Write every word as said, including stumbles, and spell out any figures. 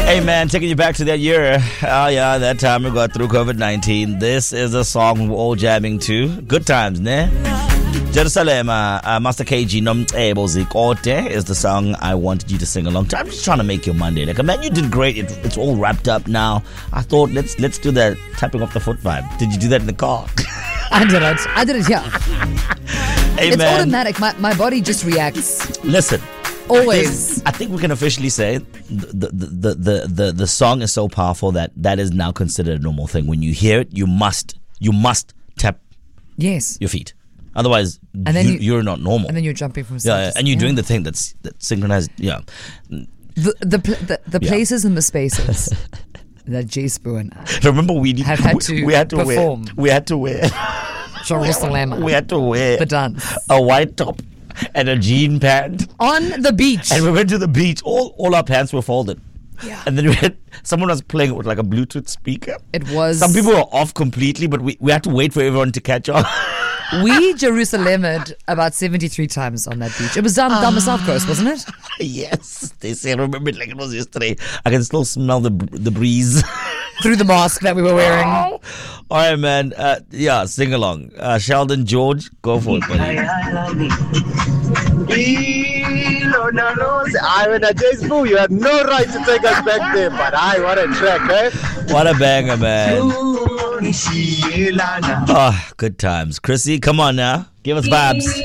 Hey man, taking you back to that year. Oh yeah, that time we got through COVID nineteen. This is a song we're all jamming to. Good times, ne? Jerusalem, uh, uh, Master K G Nomcebo Zikote is the song I wanted you to sing along to. I'm just trying to make your Monday. Like, man, you did great. It, it's all wrapped up now. I thought let's let's do that tapping off the foot vibe. Did you do that in the car? I did it. I did it, yeah. Hey, it's man. automatic. My, my body just reacts. Listen. Always. I think we can officially say the, the, the, the, the, the song is so powerful that that is now considered a normal thing. When you hear it, you must you must tap Yes. your feet. Otherwise, And then you, you- you're not normal. And then you're jumping from yeah, side yeah, to and you're side. doing the thing that's that synchronized. Yeah, The the pl- the, the Yeah. places and the spaces that J Spoo and I, remember we did, Have had we, to we had to perform. wear we had to wear Jerusalem, we had to wear the dance a white top and a jean pant, on the beach. and we went to the beach. All all our pants were folded. Yeah. And then we had someone was playing with like a Bluetooth speaker. It was Some people were off completely, but we, we had to wait for everyone to catch on. we Jerusalemed about seventy-three times on that beach. It was down down the south coast, wasn't it? Yes, they say. I remember it like it was yesterday. I can still smell the the breeze. Through the mask that we were wearing. All right, man. Uh, yeah, sing along. Uh, Sheldon George, go for it, buddy. I mean, J Spoo, you had no right to take us back there, but I what a track, eh? What a banger, man. Oh, good times. Chrissy, come on now. Give us vibes.